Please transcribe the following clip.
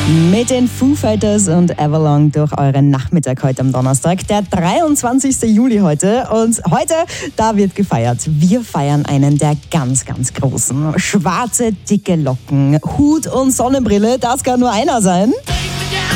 Mit den Foo Fighters und Everlong durch euren Nachmittag heute am Donnerstag, der 23. Juli heute. Und heute, da wird gefeiert. Wir feiern einen der ganz, ganz großen. Schwarze, dicke Locken, Hut und Sonnenbrille, das kann nur einer sein.